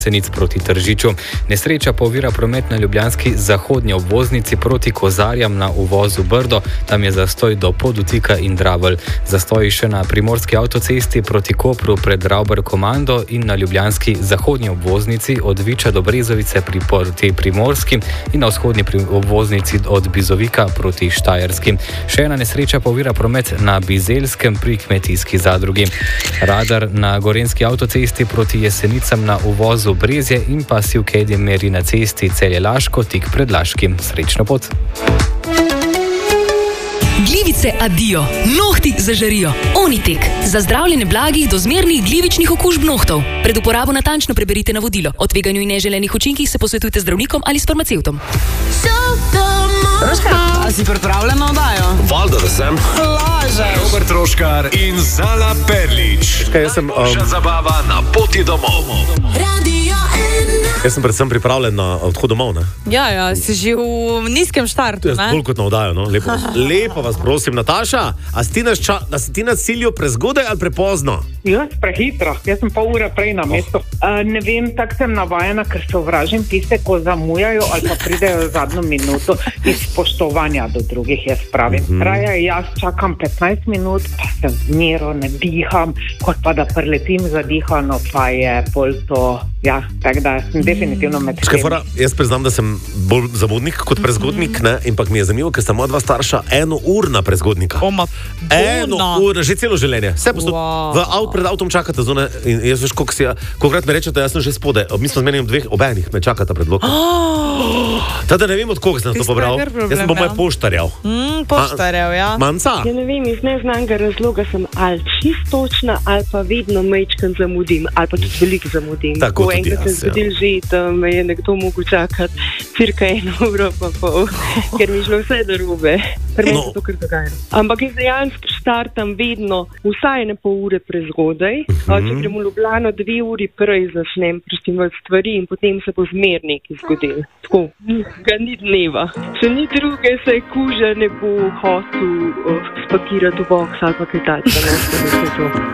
Senic proti Tržiču. Nesreča pa ovira promet na ljubljanski zahodnji obvoznici proti Kozarjam na uvozu Brdo. Tam je zastoj do Podutika in Dravelj. Zastoji še na primorski avtocesti proti Kopru pred Rauber Komando in na ljubljanski zahodnji obvoznici od Viča do Brezovice proti Primorski in na vzhodnji obvoznici od Bizovika proti Štajerski. Še ena nesreča pa ovira promet na Bizelskem pri kmetijski zadrugi. Radar na gorenjski avtocesti proti Jesenicam na uvozu Brezje in pa Sivkedje meri na cesti Celje-Laško tik pred Laškim. Srečno pot! Glivice adijo, nohti zažarijo. Onitek. Za zdravljenje blagih do zmernih glivičnih okužb nohtov. Pred uporabo natančno preberite navodilo. O tveganju in neželenih učinkih se posvetujte z zdravnikom ali s farmacevtom. Troškar, a si pripravljen na oddajo? Valjda, da sem. Lažeš. Robert Troškar in Zala Perlič. Naša zabava na poti domov. Jaz sem predvsem pripravljen na odhod domov, ne? Ja, si že v nizkem štartu, ne? Bolj kot na oddajo, no? Lepo vas prosim, Nataša, a si ti na cilju prezgodaj ali prepozno? Jaz prehitro, jaz sem pol ure prej na mestu. Ne vem, tako sem navajena, ker sovražim tiste, ko zamujajo ali pa pridejo zadnjo minuto iz spoštovanja do drugih, jaz pravim. Raje jaz čakam 15 minut, pa se zmero ne diham, kot pa da preletim zadihano, pa je pol to, ja, tako da sem definitivno med tem. Jaz priznam, da sem bolj zamudnik kot prezgodnik, ne? Ampak mi je zanimivo, ker sta moja dva starša 1 urna prezgodnika. 1 uro, že celo življenje. Vse posod, pred avtom čakate zunaj in jaz veš, kolikrat me rečete, jaz sem že spodaj. Mi smo zmenili obenih, me čakata pred blokom. Tada ne vem, od koga sem to pobral. Jaz sem po moje poštarjal. Poštarjal, ja. Manca? Ja ne vem, iz neznanega razloga sem ali čistočna, ali pa vedno majčkeno zamudim, ali pa tudi veliko zamudim. Tako tudi enkrat se zgodil že, da me je nekdo mogel čakati cirka 1 uro pa pol, ker mi je šlo vse narobe. Meni se to kar dogaja. Ampak jaz dejansko štartam vedno vsaj 1,5 ure prezgodaj. Če gremo v Ljubljano 2 uri prej začnem preštimati stvari in potem se bo zmer nekaj zgodil. Tako, ga ni dneva. Če ni druge, se kuža ne bo hotel spakirati v boks ali pa kaj takega.